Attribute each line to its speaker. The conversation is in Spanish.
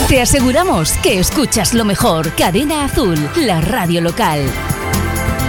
Speaker 1: Te aseguramos que escuchas lo mejor. Cadena Azul, la radio local.